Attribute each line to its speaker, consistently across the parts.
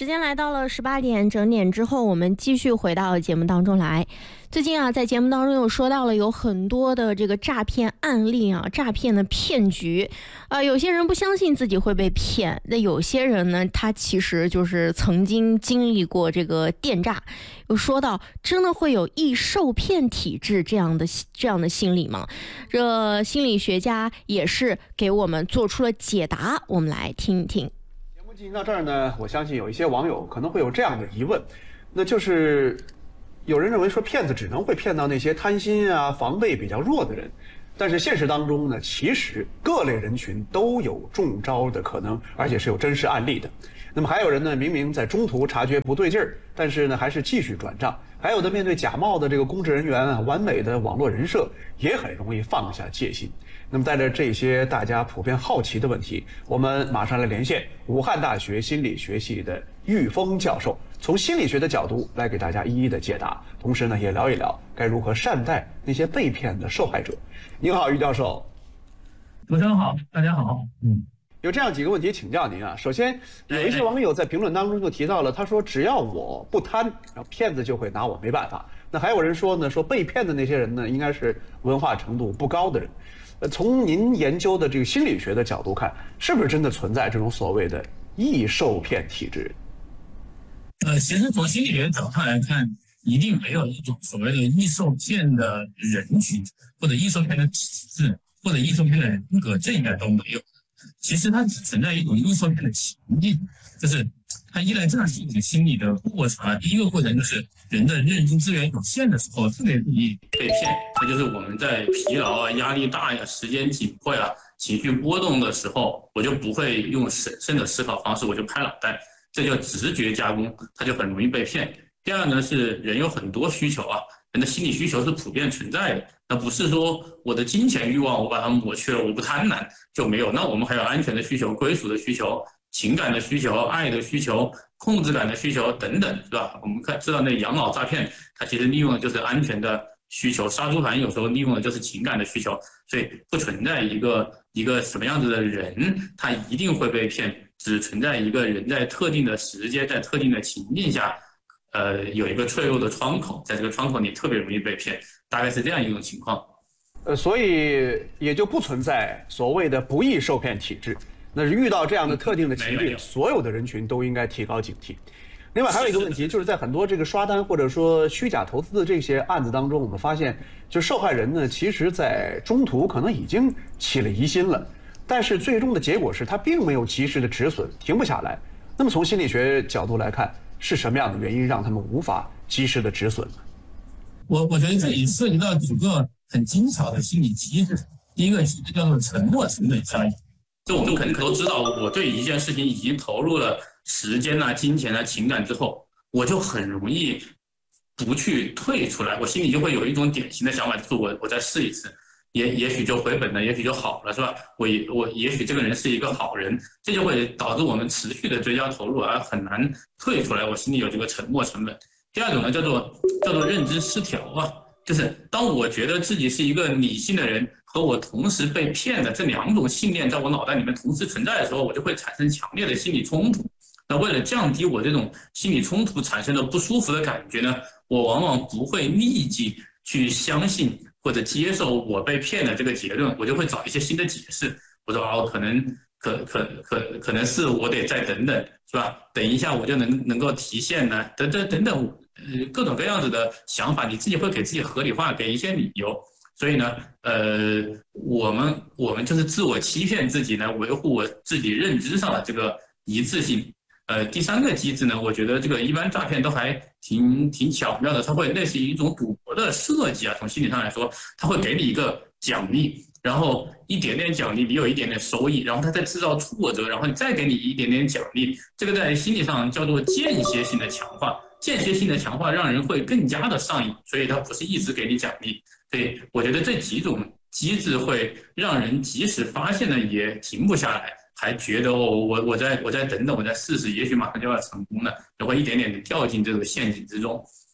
Speaker 1: 时间来到了18点整点之后，我们继续回到节目当中来。最近啊，在节目当中又说到了有很多的这个诈骗案例啊，诈骗的骗局有些人不相信自己会被骗，那有些人呢，他其实就是曾经经历过这个电诈。又说到真的会有易受骗体质这样的心理吗？这心理学家也是给我们做出了解答，我们来听一听。
Speaker 2: 节目进行到这儿呢，我相信有一些网友可能会有这样的疑问，那就是有人认为说骗子只能会骗到那些贪心啊、防备比较弱的人，但是现实当中呢，其实各类人群都有中招的可能，而且是有真实案例的。那么还有人呢，明明在中途察觉不对劲儿，但是呢还是继续转账；还有的面对假冒的这个公职人员啊、完美的网络人设，也很容易放下戒心。那么带着这些大家普遍好奇的问题，我们马上来连线武汉大学心理学系的玉峰教授，从心理学的角度来给大家一一的解答，同时呢也聊一聊该如何善待那些被骗的受害者。您好，玉教授。
Speaker 3: 主持人好，大家好。
Speaker 2: 有这样几个问题请教您啊。首先，有一些网友在评论当中就提到了，他说只要我不贪，然后骗子就会拿我没办法。那还有人说呢，说被骗的那些人呢，应该是文化程度不高的人。从您研究的这个心理学的角度看，是不是真的存在这种所谓的易受骗体质？
Speaker 3: 其实从心理学角度来看，一定没有一种所谓的易受骗的人群，或者易受骗的体质，或者易受骗的人格，这应该都没有。其实它只存在一种易受骗的情境，就是它依赖这样一种心理的过程啊。第一个过程就是人的认知资源有限的时候，特别容易被骗。那就是我们在疲劳啊、压力大呀、时间紧迫呀、情绪波动的时候，我就不会用审慎的思考方式，我就拍脑袋，这叫直觉加工，它就很容易被骗。第二呢，是人有很多需求啊，人的心理需求是普遍存在的，那不是说我的金钱欲望我把它抹去了，我不贪婪就没有。那我们还有安全的需求、归属的需求、情感的需求、爱的需求、控制感的需求等等，是吧？我们知道那养老诈骗，它其实利用的就是安全的需求，杀猪盘有时候利用的就是情感的需求，所以不存在一个什么样子的人他一定会被骗，只存在一个人在特定的时间、在特定的情境下。有一个脆弱的窗口，在这个窗口你特别容易被骗，大概是这样一种情况。
Speaker 2: 所以也就不存在所谓的不易受骗体质。那是遇到这样的特定的情境，所有的人群都应该提高警惕。另外还有一个问题，就是在很多这个刷单或者说虚假投资的这些案子当中，我们发现，就受害人呢，其实在中途可能已经起了疑心了，但是最终的结果是他并没有及时的止损，停不下来。那么从心理学角度来看，是什么样的原因让他们无法及时的止损呢？
Speaker 3: 我觉得这里涉及到几个很精巧的心理机制。第一个是叫做沉没成本效应，就我们肯定都知道，我对一件事情已经投入了时间啊、金钱啊、情感之后，我就很容易不去退出来，我心里就会有一种典型的想法，就是我再试一次。也许就回本了，也许就好了，是吧？我也许这个人是一个好人，这就会导致我们持续的追加投入，而很难退出来。我心里有这个沉没成本。第二种呢，叫做认知失调啊，就是当我觉得自己是一个理性的人，和我同时被骗的这两种信念在我脑袋里面同时存在的时候，我就会产生强烈的心理冲突。那为了降低我这种心理冲突产生的不舒服的感觉呢，我往往不会立即去相信或者接受我被骗的这个结论，我就会找一些新的解释。我说可能是我得再等等，是吧？等一下我就能够提现呢，等等，各种各样子的想法，你自己会给自己合理化，给一些理由。所以呢，我们就是自我欺骗自己呢，维护我自己认知上的这个一致性。第三个机制呢，我觉得这个一般诈骗都还挺巧妙的，它会类似于一种赌博的设计啊。从心理上来说，它会给你一个奖励，然后一点点奖励，你有一点点收益，然后它再制造挫折，然后你再给你一点点奖励。这个在心理上叫做间歇性的强化，间歇性的强化让人会更加的上瘾，所以它不是一直给你奖励。所以我觉得这几种机制会让人即使发现了也停不下来。还觉得我再等等，我再试试，也许马上就要成功了，就会一点点的掉进这个陷阱之中。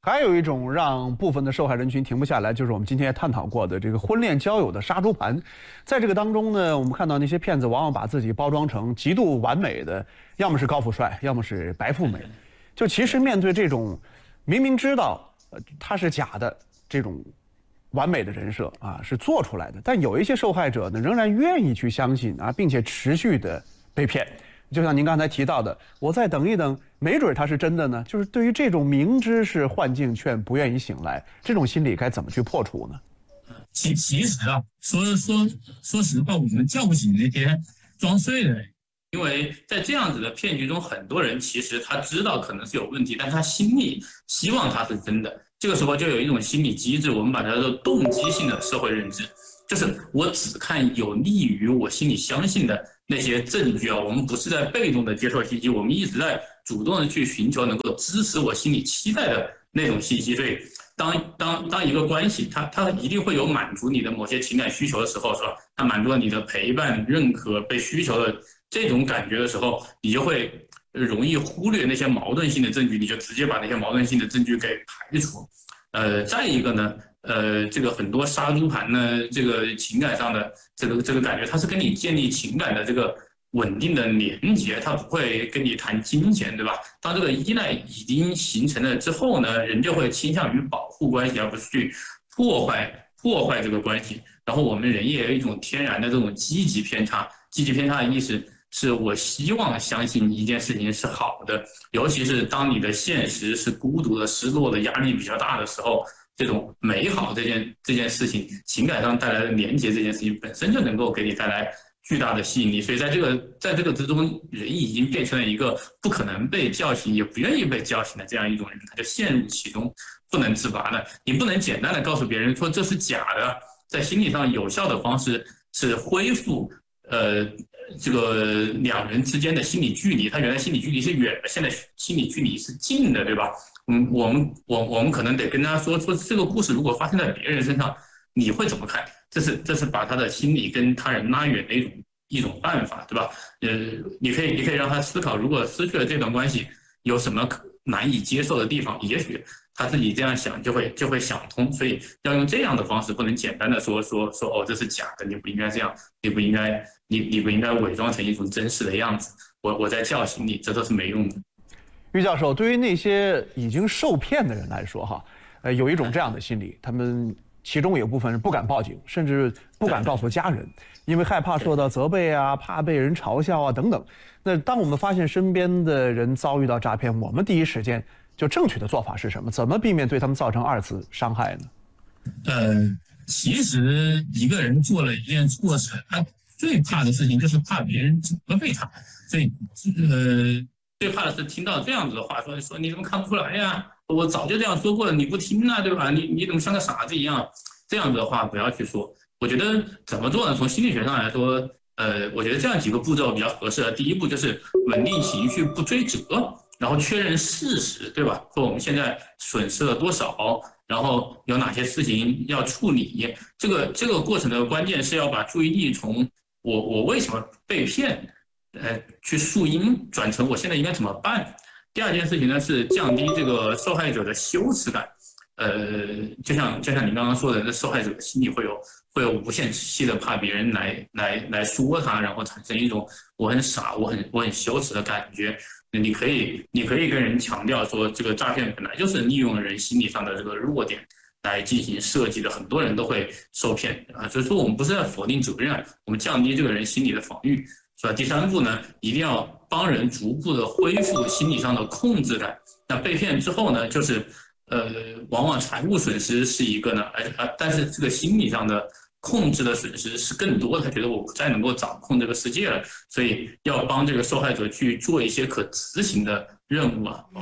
Speaker 2: 还有一种让部分的受害人群停不下来，就是我们今天也探讨过的这个婚恋交友的杀猪盘。在这个当中呢，我们看到那些骗子往往把自己包装成极度完美的，要么是高富帅，要么是白富美。就其实面对这种明明知道他是假的这种完美的人设啊，是做出来的，但有一些受害者呢，仍然愿意去相信啊，并且持续的被骗。就像您刚才提到的，我再等一等，没准它是真的呢。就是对于这种明知是幻境却不愿意醒来，这种心理该怎么去破除呢？
Speaker 3: 其实啊，说实话，我们叫不醒那些装睡的人，因为在这样子的骗局中，很多人其实他知道可能是有问题，但是他心里希望它是真的。这个时候就有一种心理机制，我们把它叫做动机性的社会认知，就是我只看有利于我心里相信的那些证据啊，我们不是在被动的接受信息，我们一直在主动的去寻求能够支持我心里期待的那种信息。所以当一个关系它一定会有满足你的某些情感需求的时候，是吧？它满足了你的陪伴、认可、被需求的这种感觉的时候，你就会容易忽略那些矛盾性的证据，你就直接把那些矛盾性的证据给排除。再一个呢，这个很多杀猪盘呢，这个情感上的这个感觉，它是跟你建立情感的这个稳定的连接，它不会跟你谈金钱，对吧？当这个依赖已经形成了之后呢，人就会倾向于保护关系，而不是去破坏这个关系。然后我们人也有一种天然的这种积极偏差，积极偏差的意思是我希望相信一件事情是好的，尤其是当你的现实是孤独的、失落的、压力比较大的时候，这种美好这件事情，情感上带来的连结这件事情本身就能够给你带来巨大的吸引力。所以在这个之中，人已经变成了一个不可能被叫醒，也不愿意被叫醒的这样一种人，他就陷入其中不能自拔的。你不能简单的告诉别人说这是假的，在心理上有效的方式是恢复这个两人之间的心理距离，他原来心理距离是远的，现在心理距离是近的，对吧？我们可能得跟他说这个故事如果发生在别人身上，你会怎么看？这是把他的心理跟他人拉远的一种办法，对吧？你可以让他思考，如果失去了这段关系，有什么难以接受的地方？也许他自己这样想就会想通。所以要用这样的方式，不能简单的说哦这是假的，你不应该这样，你不应该伪装成一种真实的样子。我在叫醒你，这都是没用的。
Speaker 2: 于教授，对于那些已经受骗的人来说，哈，有一种这样的心理，他们其中有部分人不敢报警，甚至不敢告诉家人，因为害怕受到责备啊，怕被人嘲笑啊等等。那当我们发现身边的人遭遇到诈骗，我们第一时间就正确的做法是什么？怎么避免对他们造成二次伤害呢？
Speaker 3: 其实一个人做了一件错事，他最怕的事情就是怕别人责备他，所以最怕的是听到这样子的话，说你怎么看不出来呀？我早就这样说过了，你不听啊，对吧？你怎么像个傻子一样？这样子的话不要去说。我觉得怎么做呢？从心理学上来说，我觉得这样几个步骤比较合适。第一步就是稳定情绪，不追责，然后确认事实，对吧？说我们现在损失了多少，然后有哪些事情要处理。这个过程的关键是要把注意力从我为什么被骗，去溯因转成我现在应该怎么办。第二件事情呢是降低这个受害者的羞耻感。就像你刚刚说的，那受害者心里会有无限期的怕别人来说他，然后产生一种我很傻，我很羞耻的感觉。你可以跟人强调说，这个诈骗本来就是利用人心理上的这个弱点来进行设计的，很多人都会受骗啊。所以说我们不是在否定责任，我们降低这个人心理的防御，是吧？第三步呢，一定要帮人逐步的恢复心理上的控制感。那被骗之后呢，就是往往财务损失是一个呢，但是这个心理上的控制的损失是更多的。他觉得我不再能够掌控这个世界了，所以要帮这个受害者去做一些可执行的任务啊。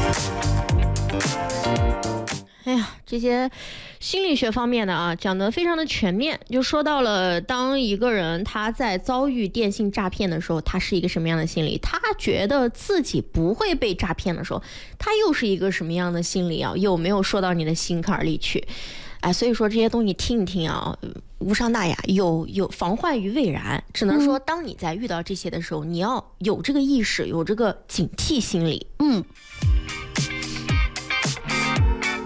Speaker 1: 哎呀，这些心理学方面的啊，讲得非常的全面，就说到了当一个人他在遭遇电信诈骗的时候，他是一个什么样的心理，他觉得自己不会被诈骗的时候，他又是一个什么样的心理啊？有没有说到你的心坎里去？哎，所以说这些东西听一听啊，无伤大雅，有防患于未然。只能说，当你在遇到这些的时候，你要有这个意识，有这个警惕心理。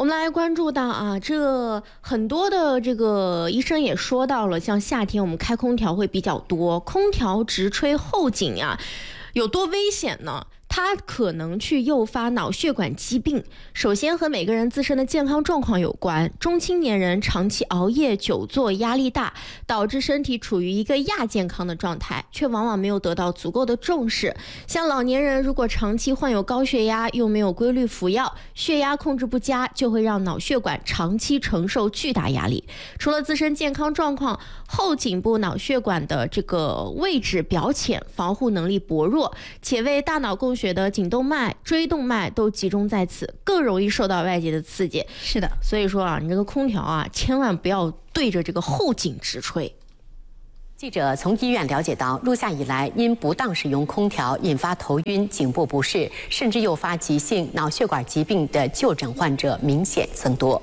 Speaker 1: 我们来关注到啊，这很多的这个医生也说到了，像夏天我们开空调会比较多，空调直吹后颈啊，有多危险呢？它可能去诱发脑血管疾病。首先和每个人自身的健康状况有关，中青年人长期熬夜、久坐、压力大，导致身体处于一个亚健康的状态，却往往没有得到足够的重视。像老年人如果长期患有高血压，又没有规律服药，血压控制不佳，就会让脑血管长期承受巨大压力。除了自身健康状况，后颈部脑血管的这个位置表浅，防护能力薄弱，且为大脑供血的颈动脉、椎动脉都集中在此，更容易受到外界的刺激。
Speaker 4: 是的，
Speaker 1: 所以说啊，你这个空调啊，千万不要对着这个后颈直吹。
Speaker 5: 记者从医院了解到，入夏以来，因不当使用空调引发头晕、颈部不适，甚至诱发急性脑血管疾病的就诊患者明显增多。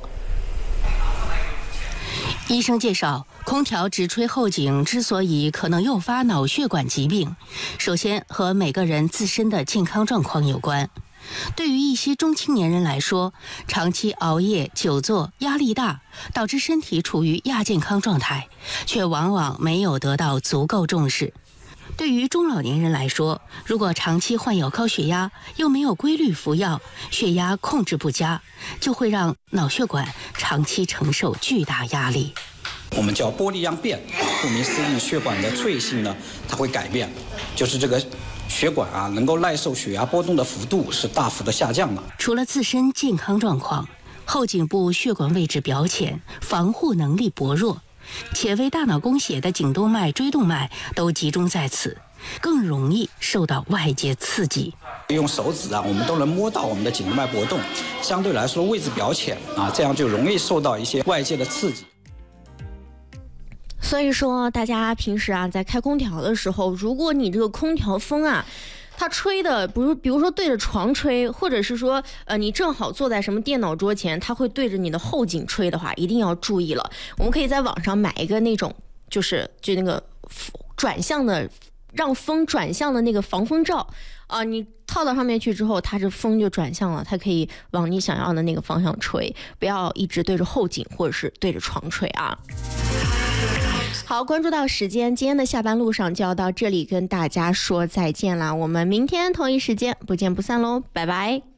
Speaker 4: 医生介绍，空调直吹后颈之所以可能诱发脑血管疾病，首先和每个人自身的健康状况有关。对于一些中青年人来说，长期熬夜、久坐、压力大，导致身体处于亚健康状态，却往往没有得到足够重视。对于中老年人来说，如果长期患有高血压，又没有规律服药，血压控制不佳，就会让脑血管长期承受巨大压力。
Speaker 6: 我们叫玻璃样变，顾名思义，血管的脆性呢，它会改变，就是这个血管啊，能够耐受血压波动的幅度是大幅的下降了。
Speaker 4: 除了自身健康状况，后颈部血管位置表浅，防护能力薄弱，且为大脑供血的颈动脉、椎动脉都集中在此，更容易受到外界刺激。
Speaker 6: 用手指啊，我们都能摸到我们的颈动脉搏动，相对来说位置表浅啊，这样就容易受到一些外界的刺激。
Speaker 1: 所以说，大家平时啊，在开空调的时候，如果你这个空调风啊，它吹的比如说对着床吹，或者是说你正好坐在什么电脑桌前，它会对着你的后颈吹的话，一定要注意了。我们可以在网上买一个那种就那个转向的，让风转向的那个防风罩啊，你套到上面去之后，它这风就转向了，它可以往你想要的那个方向吹，不要一直对着后颈或者是对着床吹啊。好，关注到时间，今天的下班路上就要到这里跟大家说再见啦，我们明天同一时间不见不散喽，拜拜。